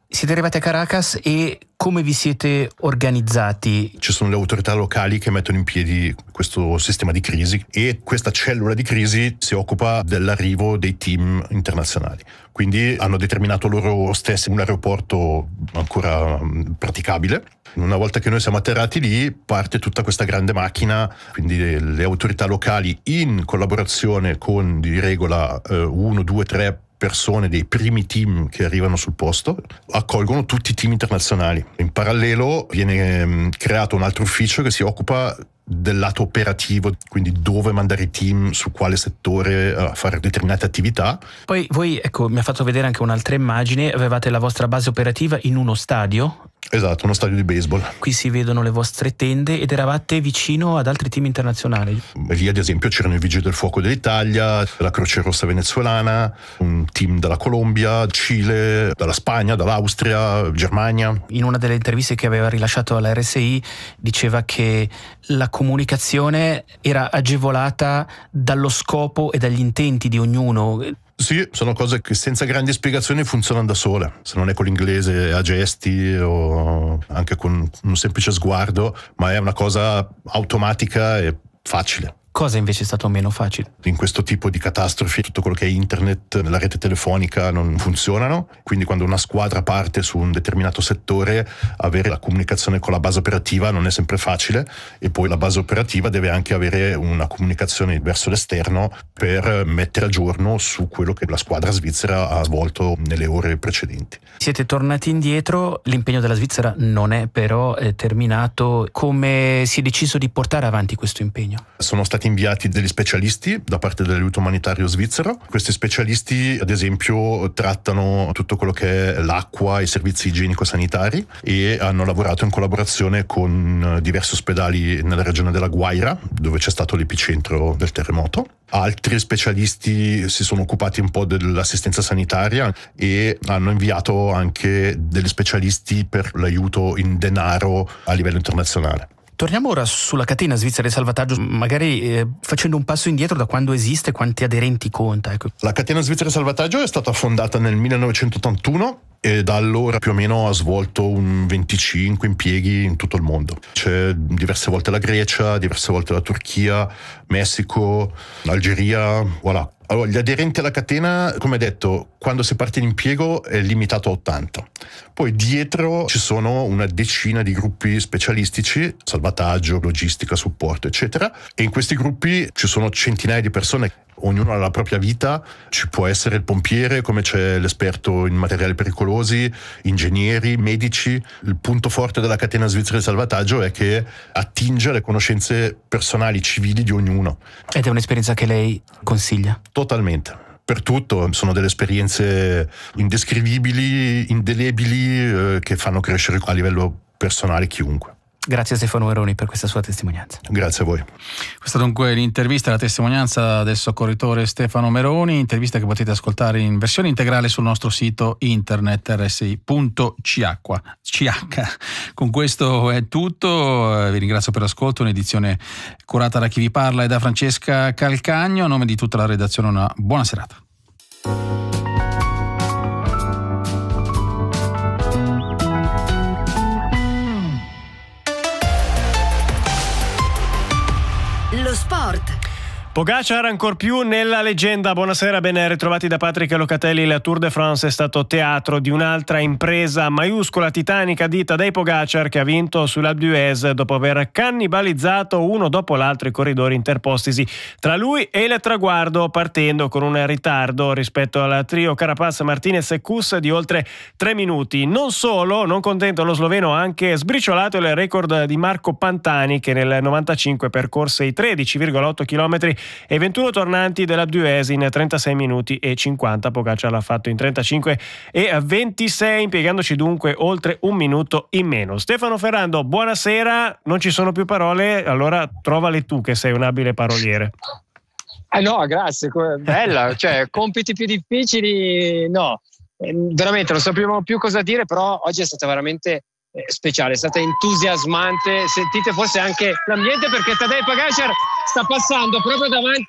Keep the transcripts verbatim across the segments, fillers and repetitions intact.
Siete arrivati a Caracas e come vi siete organizzati? Ci sono le autorità locali che mettono in piedi questo sistema di crisi e questa cellula di crisi si occupa dell'arrivo dei team internazionali. Quindi hanno determinato loro stessi un aeroporto ancora praticabile. Una volta che noi siamo atterrati lì, parte tutta questa grande macchina, quindi le autorità locali in collaborazione con di regola eh, uno, due, tre persone dei primi team che arrivano sul posto, accolgono tutti i team internazionali. In parallelo viene um, creato un altro ufficio che si occupa del lato operativo, quindi dove mandare i team, su quale settore a fare determinate attività. Poi voi, ecco, mi ha fatto vedere anche un'altra immagine, avevate la vostra base operativa in uno stadio? Esatto, uno stadio di baseball. Qui si vedono le vostre tende ed eravate vicino ad altri team internazionali. Lì ad esempio c'erano i Vigili del Fuoco dell'Italia, la Croce Rossa venezuelana, un team dalla Colombia, Cile, dalla Spagna, dall'Austria, Germania. In una delle interviste che aveva rilasciato alla R S I diceva che la comunicazione era agevolata dallo scopo e dagli intenti di ognuno. Sì, sono cose che senza grandi spiegazioni funzionano da sole. Se non è con l'inglese a gesti o anche con un semplice sguardo, ma è una cosa automatica e facile. Cosa invece è stato meno facile? In questo tipo di catastrofi tutto quello che è internet, la rete telefonica non funzionano, quindi quando una squadra parte su un determinato settore avere la comunicazione con la base operativa non è sempre facile e poi la base operativa deve anche avere una comunicazione verso l'esterno per mettere a giorno su quello che la squadra svizzera ha svolto nelle ore precedenti. Siete tornati indietro, l'impegno della Svizzera non è però è terminato. Come si è deciso di portare avanti questo impegno? Sono stati inviati degli specialisti da parte dell'aiuto umanitario svizzero. Questi specialisti ad esempio trattano tutto quello che è l'acqua, i servizi igienico-sanitari e hanno lavorato in collaborazione con diversi ospedali nella regione della Guaira dove c'è stato l'epicentro del terremoto. Altri specialisti si sono occupati un po' dell'assistenza sanitaria e hanno inviato anche degli specialisti per l'aiuto in denaro a livello internazionale. Torniamo ora sulla catena svizzera di salvataggio, magari eh, facendo un passo indietro da quando esiste, quanti aderenti conta. Ecco. La catena svizzera di salvataggio è stata fondata nel millenovecentottantuno e da allora più o meno ha svolto un venticinque impieghi in tutto il mondo. C'è diverse volte la Grecia, diverse volte la Turchia, Messico, Algeria, voilà. Allora, gli aderenti alla catena, come detto, quando si parte in impiego è limitato a ottanta. Poi dietro ci sono una decina di gruppi specialistici, salvataggio, logistica, supporto, eccetera. E in questi gruppi ci sono centinaia di persone. Ognuno ha la propria vita, ci può essere il pompiere, come c'è l'esperto in materiali pericolosi, ingegneri, medici. Il punto forte della catena svizzera di salvataggio è che attinge alle conoscenze personali, civili di ognuno. Ed è un'esperienza che lei consiglia? Totalmente. Per tutto, sono delle esperienze indescrivibili, indelebili, eh, che fanno crescere a livello personale chiunque. Grazie a Stefano Meroni per questa sua testimonianza. Grazie a voi. Questa dunque l'intervista, la testimonianza del soccorritore Stefano Meroni, intervista che potete ascoltare in versione integrale sul nostro sito internet r s i punto c h. Con questo è tutto, vi ringrazio per l'ascolto, un'edizione curata da chi vi parla e da Francesca Calcagno. A nome di tutta la redazione una buona serata. Lo sport. Pogacar ancor più nella leggenda. Buonasera, ben ritrovati da Patrick Locatelli. La Tour de France è stato teatro di un'altra impresa maiuscola, titanica di Tadej Pogacar, che ha vinto sull'Alpe d'Huez dopo aver cannibalizzato uno dopo l'altro i corridori interpostisi tra lui e il traguardo, partendo con un ritardo rispetto al trio Carapaz, Martinez e Kuss di oltre tre minuti. Non solo, non contento lo sloveno, ha anche sbriciolato il record di Marco Pantani, che nel novantacinque percorse i tredici virgola otto chilometri e ventuno tornanti dell'Alpe d'Huez in trentasei minuti e cinquanta. Pogacar l'ha fatto in trentacinque e ventisei, impiegandoci dunque oltre un minuto in meno. Stefano Ferrando, buonasera. Non ci sono più parole, allora trovale tu che sei un abile paroliere. Eh no, grazie, bella, cioè compiti più difficili no, veramente non sappiamo più cosa dire, però oggi è stata veramente speciale, è stata entusiasmante. Sentite forse anche l'ambiente, perché Tadej Pogacar sta passando proprio davanti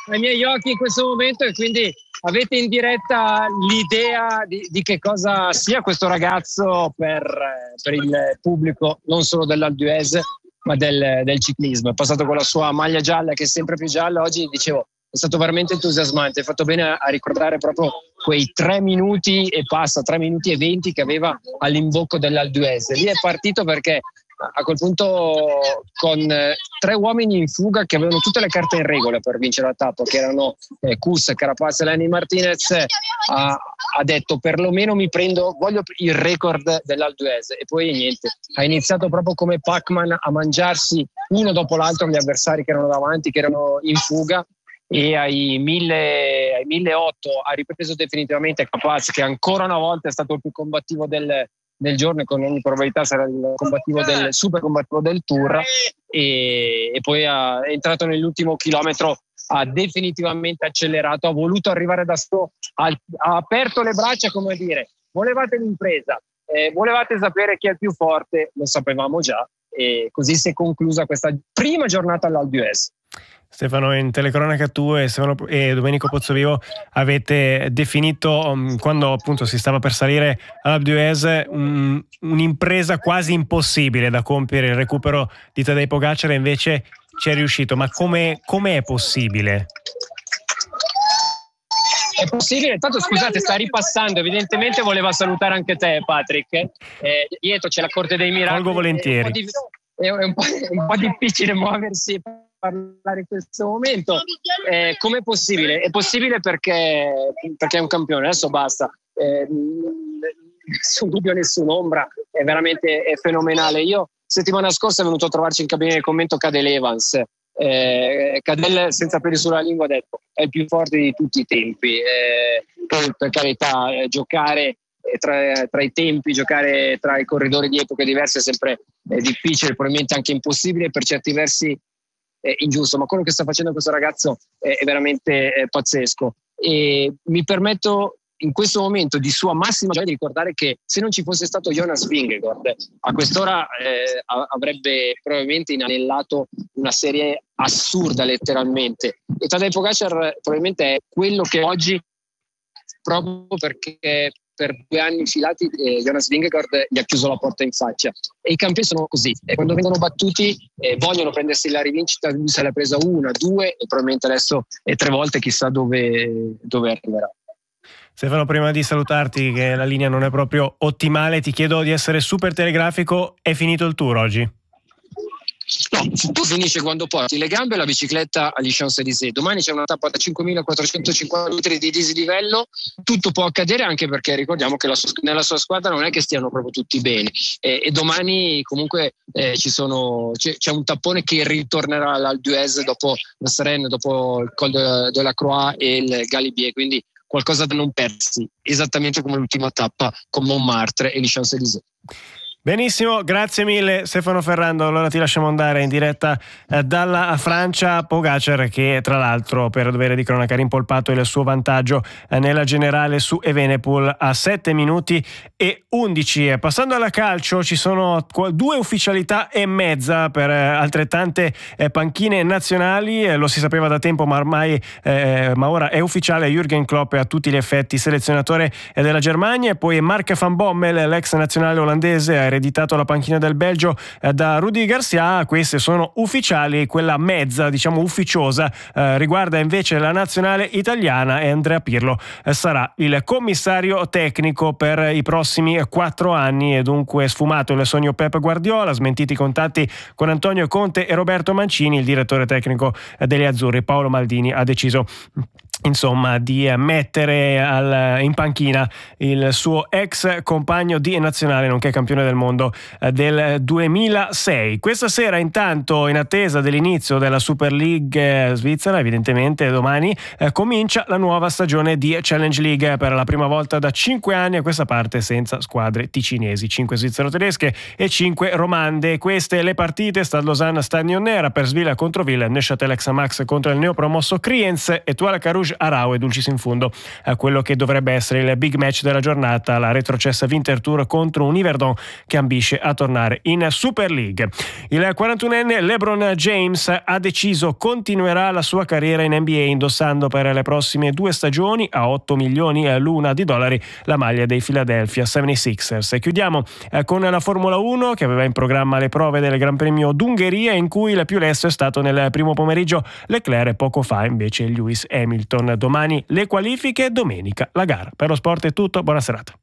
ai miei occhi in questo momento, e quindi avete in diretta l'idea di, di che cosa sia questo ragazzo per, per il pubblico non solo dell'Alpe d'Huez ma del, del ciclismo. È passato con la sua maglia gialla, che è sempre più gialla. Oggi, dicevo, è stato veramente entusiasmante. Hai fatto bene a, a ricordare proprio quei tre minuti e passa, tre minuti e venti che aveva all'imbocco dell'Alpe d'Huez. Lì è partito perché a quel punto, con eh, tre uomini in fuga che avevano tutte le carte in regola per vincere la tappa, che erano eh, Kuss, Carapaz e Lenny Martinez, ha, ha detto perlomeno mi prendo, voglio il record dell'Alpe d'Huez. E poi niente, ha iniziato proprio come Pac-Man a mangiarsi uno dopo l'altro gli avversari che erano davanti, che erano in fuga, e ai mille, ai milleottocento ha ripreso definitivamente Carapaz, che ancora una volta è stato il più combattivo del del giorno, e con ogni probabilità sarà il combattivo del super combattivo del Tour, e, e poi ha, è entrato nell'ultimo chilometro, ha definitivamente accelerato, ha voluto arrivare da solo, ha, ha aperto le braccia, come a dire volevate l'impresa, eh, volevate sapere chi è il più forte, lo sapevamo già, e così si è conclusa questa prima giornata all'Alpe d'Huez. Stefano, in telecronaca tu e, Stefano, e Domenico Pozzovivo avete definito, um, quando appunto si stava per salire all'Alpe d'Huez, um, un'impresa quasi impossibile da compiere, il recupero di Tadej Pogačar, e invece ci è riuscito. Ma come è possibile? È possibile, tanto scusate, sta ripassando, evidentemente voleva salutare anche te, Patrick. Eh, dietro c'è la Corte dei Miracoli. Colgo volentieri. È un po', di, è un po', è un po' difficile muoversi, parlare in questo momento. Eh, com'è possibile? È possibile perché, perché è un campione, adesso basta. Eh, nessun dubbio, nessuna ombra, è veramente è fenomenale. Io settimana scorsa è venuto a trovarci in cabina di commento Cadel Evans. Eh, Cadel, senza peli sulla lingua, ha detto è il più forte di tutti i tempi. Eh, poi, per carità, eh, giocare Tra, tra i tempi, giocare tra i corridori di epoche diverse è sempre eh, difficile, probabilmente anche impossibile, per certi versi eh, ingiusto, ma quello che sta facendo questo ragazzo eh, è veramente eh, pazzesco. E mi permetto in questo momento di sua massima gioia di ricordare che se non ci fosse stato Jonas Vingegaard, a quest'ora eh, avrebbe probabilmente inanellato una serie assurda letteralmente, e Tadej Pogačar probabilmente è quello che oggi, proprio perché per due anni filati eh, Jonas Vingegaard gli ha chiuso la porta in faccia, e i campioni sono così, e quando vengono battuti eh, vogliono prendersi la rivincita. Lui se l'ha presa una, due e probabilmente adesso è tre volte, chissà dove, dove arriverà. Stefano, prima di salutarti, che la linea non è proprio ottimale, ti chiedo di essere super telegrafico. È finito il Tour oggi? No, tu finisce quando porti le gambe e la bicicletta agli Champs-Élysées. Domani c'è una tappa da cinquemilaquattrocentocinquanta metri di dislivello. Tutto può accadere, anche perché ricordiamo che la sua, nella sua squadra non è che stiano proprio tutti bene, e, e domani comunque eh, ci sono, c'è, c'è un tappone che ritornerà all'Alpe d'Huez dopo la Serenne, dopo il Col de, de la Croix e il Galibier, quindi qualcosa da non perdersi, esattamente come l'ultima tappa con Montmartre e gli Champs-Élysées. Benissimo, grazie mille Stefano Ferrando. Allora ti lasciamo andare in diretta eh, dalla Francia. Pogačar, che tra l'altro, per dovere di cronaca, ha rimpolpato il suo vantaggio eh, nella generale su Evenepoel a sette minuti e undici. Passando alla calcio, ci sono due ufficialità e mezza per eh, altrettante eh, panchine nazionali. Eh, lo si sapeva da tempo, ma ormai eh, ma ora è ufficiale. Jürgen Klopp è a tutti gli effetti selezionatore eh, della Germania. E poi Mark van Bommel, l'ex nazionale olandese, ha ereditato la panchina del Belgio eh, da Rudi Garcia. Queste sono ufficiali. Quella mezza, diciamo ufficiosa, eh, riguarda invece la nazionale italiana, e Andrea Pirlo eh, sarà il commissario tecnico per i prossimi quattro anni. E dunque sfumato il sogno Pep Guardiola, smentiti i contatti con Antonio Conte e Roberto Mancini. Il direttore tecnico eh, degli Azzurri, Paolo Maldini, ha deciso insomma di mettere al, in panchina il suo ex compagno di nazionale, nonché campione del mondo eh, del duemilasei. Questa sera, intanto, in attesa dell'inizio della Super League eh, svizzera, evidentemente domani eh, comincia la nuova stagione di Challenge League, per la prima volta da cinque anni a questa parte senza squadre ticinesi, cinque svizzero-tedesche e cinque romande. Queste le partite: Stade Lausanne, Stade Lyonnais, Rapperswil contro Ville, Neuchâtel Xamax contro il neopromosso Kriens, Etoile Carouge Farouj Arau e Dulcis in fundo a quello che dovrebbe essere il big match della giornata, la retrocessa Winterthur contro un Yverdon che ambisce a tornare in Super League. Il quarantunenne LeBron James ha deciso continuerà la sua carriera in N B A indossando per le prossime due stagioni a otto milioni l'una di dollari la maglia dei Philadelphia seventy-sixers. E chiudiamo eh, con la Formula uno che aveva in programma le prove del Gran Premio d'Ungheria, in cui il più lesto è stato nel primo pomeriggio Leclerc e poco fa invece Lewis Hamilton. Domani le qualifiche, domenica la gara. Per lo sport è tutto, buona serata.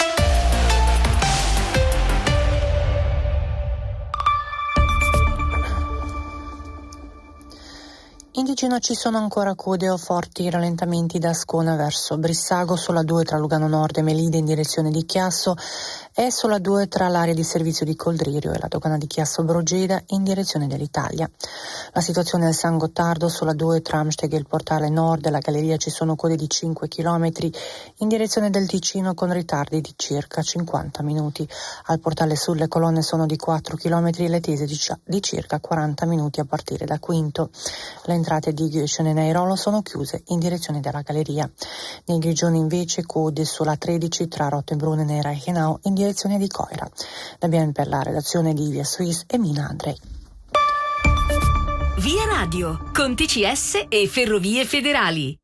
In Ticino ci sono ancora code o forti rallentamenti da Ascona verso Brissago, sulla due tra Lugano Nord e Melide in direzione di Chiasso e sulla due tra l'area di servizio di Coldririo e la dogana di Chiasso Brogeda in direzione dell'Italia. La situazione è San Gottardo, sulla due tra Amsteg e il portale nord e la galleria ci sono code di cinque chilometri in direzione del Ticino con ritardi di circa cinquanta minuti. Al portale sud le colonne sono di quattro chilometri e le tese di, c- di circa quaranta minuti a partire da Quinto. Le entrate di Ghioscione e Nairolo sono chiuse in direzione della galleria. Nei Grigioni invece code sulla tredici tra Rottenbrunn, Nera e Henao in direzione di Coira. Da Bien per la redazione di Via Suisse e Mina Andrei. Via Radio con T C S e Ferrovie Federali.